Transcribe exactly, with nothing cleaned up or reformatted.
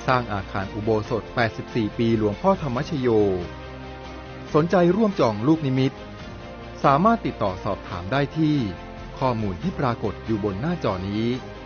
สร้างอาคารอุโบสถแปดสิบสี่ปีหลวงพ่อธรรมชโยสนใจร่วมจองลูกนิมิตสามารถติดต่อสอบถามได้ที่ข้อมูลที่ปรากฏอยู่บนหน้าจอนี้